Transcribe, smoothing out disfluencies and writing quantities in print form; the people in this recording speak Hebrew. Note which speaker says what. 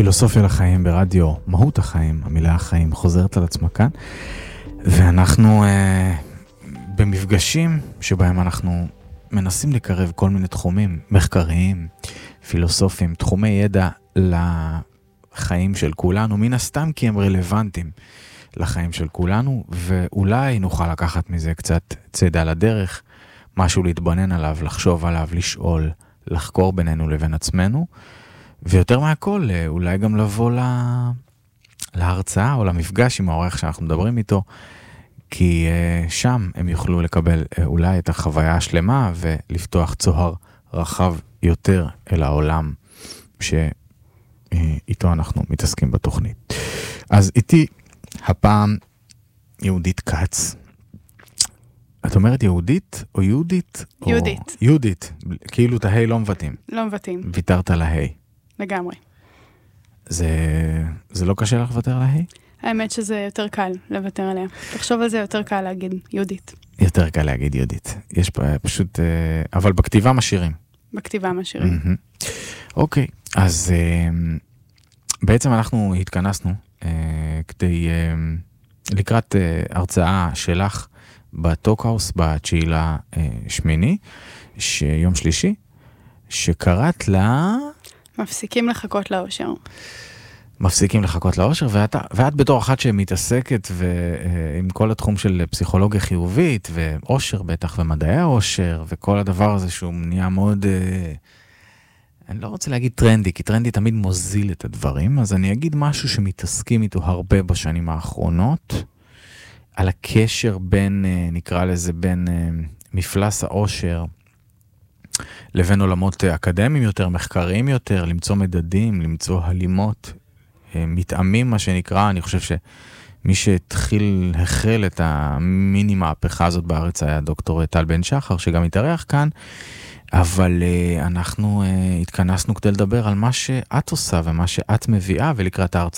Speaker 1: פילוסופיה לחיים ברדיו, מהות החיים, המילה החיים חוזרת על עצמה כאן, ואנחנו במפגשים שבהם אנחנו מנסים לקרב כל מיני תחומים מחקריים, פילוסופיים, תחומי ידע לחיים של כולנו, מן הסתם כי הם רלוונטיים לחיים של כולנו, ואולי נוכל לקחת מזה קצת צעדה לדרך, משהו להתבונן עליו, לחשוב עליו, לשאול, לחקור בינינו לבין עצמנו, ויותר מהכל, אולי גם לבוא להרצאה או למפגש עם העורך שאנחנו מדברים איתו, כי שם הם יוכלו לקבל אולי את החוויה השלמה ולפתוח צוהר רחב יותר אל העולם שאיתו אנחנו מתעסקים בתוכנית. אז איתי הפעם יהודית קץ. את אומרת יהודית או יהודית?
Speaker 2: יהודית.
Speaker 1: או... יהודית, כאילו את ההי לא מבטאים.
Speaker 2: לא מבטאים.
Speaker 1: ויתרת להי.
Speaker 2: לגמרי.
Speaker 1: זה לא קשה לך לוותר להי?
Speaker 2: האמת שזה יותר קל לוותר עליה. תחשוב על זה, יותר קל להגיד יהודית.
Speaker 1: יותר קל להגיד יהודית. יש פשוט, אבל בכתיבה משאירים.
Speaker 2: בכתיבה משאירים.
Speaker 1: אוקיי, אז בעצם אנחנו התכנסנו כדי לקראת הרצאה שלך בטוקהאוס ב9/8, יום שלישי, שקראת לה...
Speaker 2: מפסיקים לחכות לאושר.
Speaker 1: מפסיקים לחכות לאושר, ואת בתור אחת שמתעסקת עם כל התחום של פסיכולוגיה חיובית, ואושר בטח, ומדעי האושר, וכל הדבר הזה שהוא נהיה מאוד, אני לא רוצה להגיד טרנדי, כי טרנדי תמיד מוזיל את הדברים, אז אני אגיד משהו שמתעסקים איתו הרבה בשנים האחרונות, על הקשר בין, נקרא לזה, בין מפלס האושר, לבין עולמות אקדמיים יותר, מחקריים יותר, למצוא מדדים, למצוא הלימות, מתאמים מה שנקרא. אני חושב שמי החל את המיני מהפכה הזאת בארץ היה דוקטור טל בן שחר, שגם התארח כאן, אבל אנחנו התכנסנו כדי לדבר על מה שאת עושה ומה שאת מביאה, ולקראת ההרצאה